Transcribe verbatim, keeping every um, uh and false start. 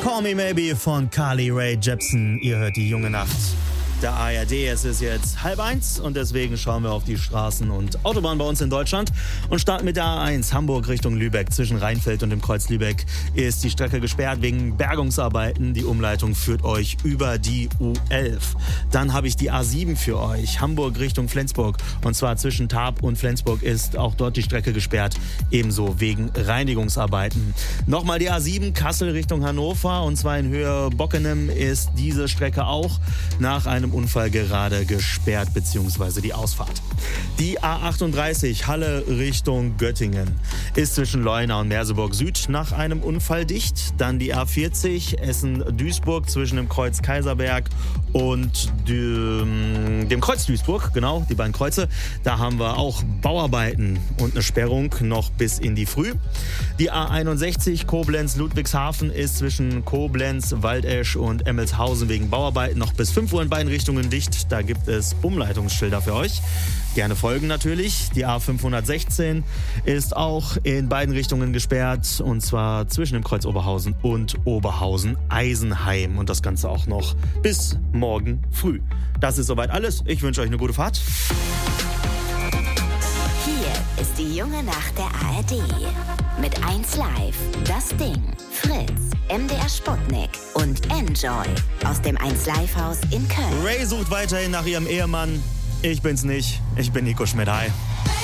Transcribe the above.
Call Me Maybe von Carly Rae Jepsen. Ihr hört die junge Nacht der A R D. Es ist jetzt halb eins und deswegen schauen wir auf die Straßen und Autobahnen bei uns in Deutschland und starten mit der A eins Hamburg Richtung Lübeck. Zwischen Rheinfeld und dem Kreuz Lübeck ist die Strecke gesperrt wegen Bergungsarbeiten. Die Umleitung führt euch über die U elf. Dann habe ich die A sieben für euch, Hamburg Richtung Flensburg. Und zwar zwischen Tarp und Flensburg ist auch dort die Strecke gesperrt, ebenso wegen Reinigungsarbeiten. Nochmal die A sieben Kassel Richtung Hannover und zwar in Höhe Bockenem ist diese Strecke auch nach einem Unfall gerade gesperrt bzw. die Ausfahrt. Die A achtunddreißig Halle Richtung Göttingen ist zwischen Leuna und Merseburg Süd nach einem Unfall dicht. Dann die A vierzig Essen-Duisburg zwischen dem Kreuz Kaiserberg und dem, dem Kreuz Duisburg, genau, die beiden Kreuze. Da haben wir auch Bauarbeiten und eine Sperrung noch bis in die Früh. Die A einundsechzig Koblenz-Ludwigshafen ist zwischen Koblenz, Waldesch und Emmelshausen wegen Bauarbeiten noch bis fünf Uhr in beiden Richtungen dicht. Da gibt es Umleitungsschilder für euch. Gerne folgen natürlich. Die A fünfhundertsechzehn ist auch in beiden Richtungen gesperrt und zwar zwischen dem Kreuz Oberhausen und Oberhausen-Eisenheim und das Ganze auch noch bis morgen früh. Das ist soweit alles. Ich wünsche euch eine gute Fahrt. Hier ist die junge Nacht der A R D. Mit eins Live, das Ding, Fritz, M D R Sputnik und Enjoy aus dem eins Live Haus in Köln. Ray sucht weiterhin nach ihrem Ehemann. Ich bin's nicht. Ich bin Nico Schmidt. Hi.